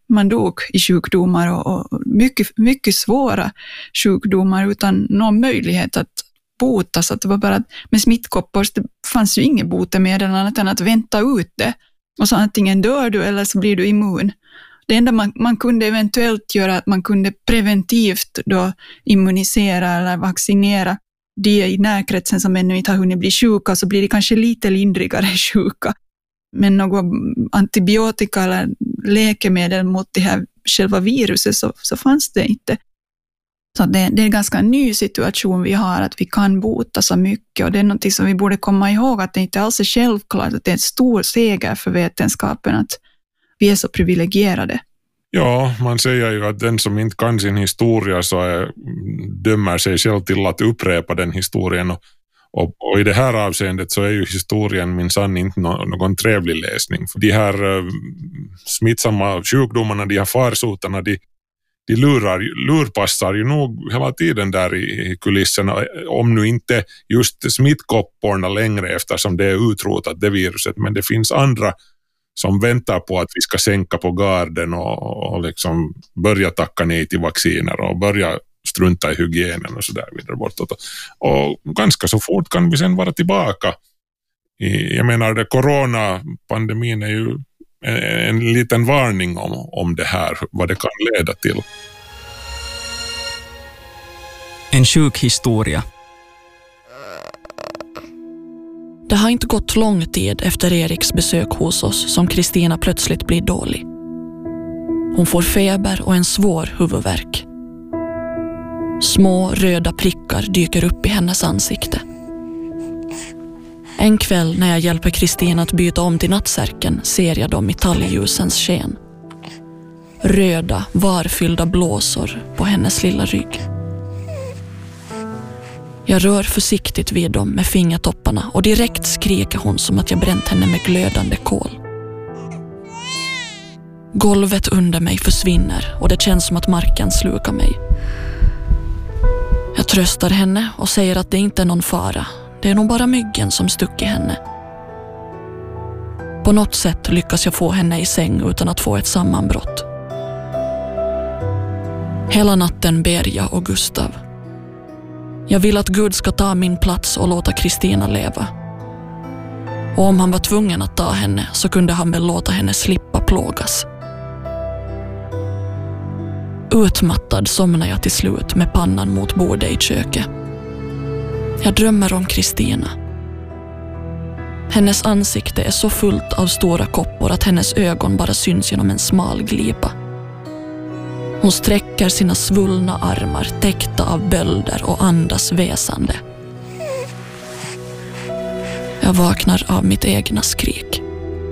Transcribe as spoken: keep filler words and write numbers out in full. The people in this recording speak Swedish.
man dog i sjukdomar och, och mycket, mycket svåra sjukdomar utan någon möjlighet att bota. Så att det var bara att med smittkoppor det fanns ju inget botemedel annat än att vänta ut det. Och så antingen dör du eller så blir du immun. Det enda man, man kunde eventuellt göra att man kunde preventivt då immunisera eller vaccinera de i närkretsen som ännu inte har hunnit bli sjuka, så blir det kanske lite lindrigare sjuka. Men något antibiotika eller läkemedel mot det här själva viruset så, så fanns det inte. Så det, det är en ganska ny situation vi har, att vi kan bota så mycket, och det är något som vi borde komma ihåg, att det inte alls är självklart, att det är en stor seger för vetenskapen att vi är så privilegierade. Ja, man säger ju att den som inte kan sin historia så är, dömer sig själv till att upprepa den historien, och, och, och i det här avseendet så är ju historien minsann inte no, någon trevlig läsning. För de här uh, smittsamma sjukdomarna, de här farsoterna, de, de lurar, lurpassar ju nog hela tiden där i, i kulisserna, om nu inte just smittkopporna längre eftersom det är utrotat det viruset, men det finns andra som väntar på att vi ska sänka på garden och, och liksom börja tacka nej till vacciner och börja strunta i hygienen och så där vidare bortåt. Och ganska så fort kan vi sen vara tillbaka. I, jag menar, det coronapandemin är ju en, en liten varning om, om det här, vad det kan leda till. En sjuk historia. Det har inte gått lång tid efter Eriks besök hos oss som Kristina plötsligt blir dålig. Hon får feber och en svår huvudvärk. Små röda prickar dyker upp i hennes ansikte. En kväll när jag hjälper Kristina att byta om till nattsärken ser jag dem i talgljusens sken. Röda, varfyllda blåsor på hennes lilla rygg. Jag rör försiktigt vid dem med fingertopparna och direkt skriker hon som att jag bränt henne med glödande kol. Golvet under mig försvinner och det känns som att marken slukar mig. Jag tröstar henne och säger att det inte är någon fara. Det är nog bara myggen som stuckit henne. På något sätt lyckas jag få henne i säng utan att få ett sammanbrott. Hela natten ber jag och Gustav. Jag vill att Gud ska ta min plats och låta Kristina leva. Och om han var tvungen att ta henne så kunde han väl låta henne slippa plågas. Utmattad somnar jag till slut med pannan mot bordet i köket. Jag drömmer om Kristina. Hennes ansikte är så fullt av stora koppor att hennes ögon bara syns genom en smal glipa. Hon sträcker sina svullna armar täckta av bölder och andas väsande. Jag vaknar av mitt egna skrik.